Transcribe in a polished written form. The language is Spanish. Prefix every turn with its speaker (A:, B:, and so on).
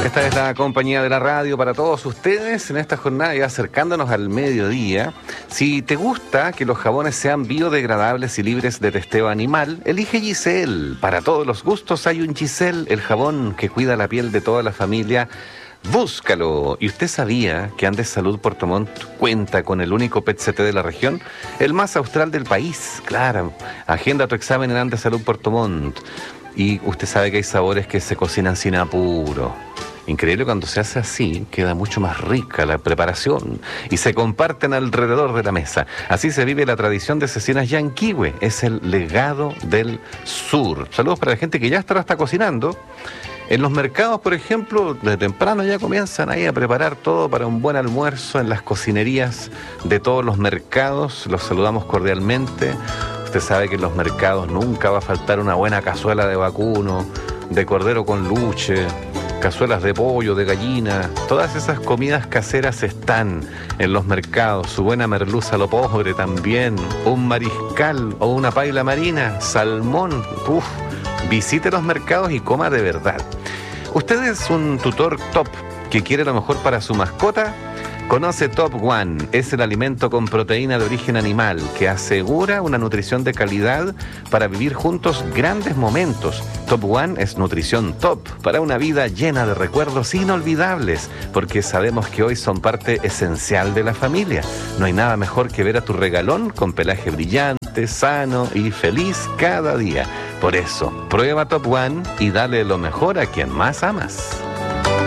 A: Esta es la compañía de la radio para todos ustedes en esta jornada, ya acercándonos al mediodía. Si te gusta que los jabones sean biodegradables y libres de testeo animal, elige Giselle. Para todos los gustos hay un Giselle, el jabón que cuida la piel de toda la familia. Búscalo. ¿Y usted sabía que Andes Salud Puerto Montt cuenta con el único PET-CT de la región? El más austral del país, claro. Agenda tu examen en Andes Salud Puerto Montt. Y usted sabe que hay sabores que se cocinan sin apuro. Increíble, cuando se hace así, queda mucho más rica la preparación y se comparten alrededor de la mesa. Así se vive la tradición de Cecinas Yanquihue, es el legado del sur. Saludos para la gente que ya está cocinando. En los mercados, por ejemplo, de temprano ya comienzan ahí a preparar todo para un buen almuerzo en las cocinerías de todos los mercados. Los saludamos cordialmente. Usted sabe que en los mercados nunca va a faltar una buena cazuela de vacuno, de cordero con luche, cazuelas de pollo, de gallina. Todas esas comidas caseras están en los mercados. Su buena merluza a lo pobre también, un mariscal o una paila marina, salmón. Uf, visite los mercados y coma de verdad. ¿Usted es un tutor top que quiere lo mejor para su mascota? Conoce Top One, es el alimento con proteína de origen animal que asegura una nutrición de calidad para vivir juntos grandes momentos. Top One es nutrición top para una vida llena de recuerdos inolvidables, porque sabemos que hoy son parte esencial de la familia. No hay nada mejor que ver a tu regalón con pelaje brillante, sano y feliz cada día. Por eso, prueba Top One y dale lo mejor a quien más amas.